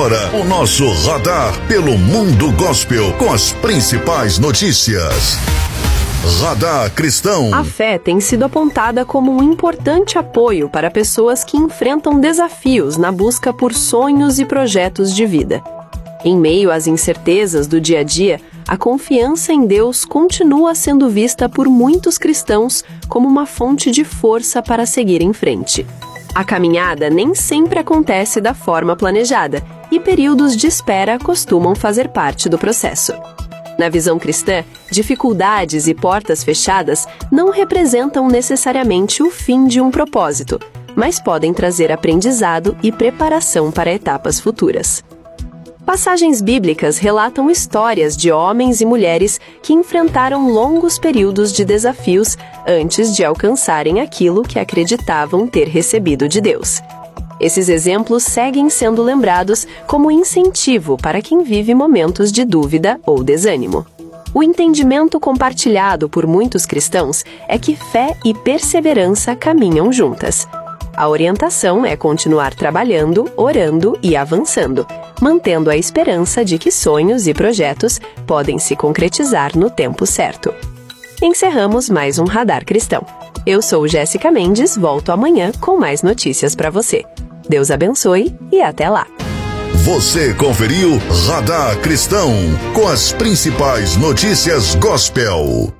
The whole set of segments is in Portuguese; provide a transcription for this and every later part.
agora o nosso radar pelo mundo gospel com as principais notícias. Radar Cristão. A fé tem sido apontada como um importante apoio para pessoas que enfrentam desafios na busca por sonhos e projetos de vida. Em meio às incertezas do dia a dia, a confiança em Deus continua sendo vista por muitos cristãos como uma fonte de força para seguir em frente. A caminhada nem sempre acontece da forma planejada, e períodos de espera costumam fazer parte do processo. Na visão cristã, dificuldades e portas fechadas não representam necessariamente o fim de um propósito, mas podem trazer aprendizado e preparação para etapas futuras. Passagens bíblicas relatam histórias de homens e mulheres que enfrentaram longos períodos de desafios antes de alcançarem aquilo que acreditavam ter recebido de Deus. Esses exemplos seguem sendo lembrados como incentivo para quem vive momentos de dúvida ou desânimo. O entendimento compartilhado por muitos cristãos é que fé e perseverança caminham juntas. A orientação é continuar trabalhando, orando e avançando, mantendo a esperança de que sonhos e projetos podem se concretizar no tempo certo. Encerramos mais um Radar Cristão. Eu sou Jéssica Mendes, volto amanhã com mais notícias para você. Deus abençoe e até lá! Você conferiu Radar Cristão com as principais notícias gospel.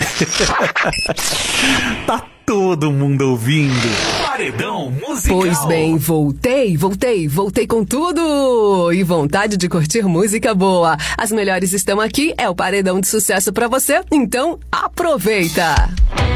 Tá todo mundo ouvindo. Paredão musical. Pois bem, voltei com tudo! E vontade de curtir música boa. As melhores estão aqui, é o Paredão de Sucesso pra você, então aproveita!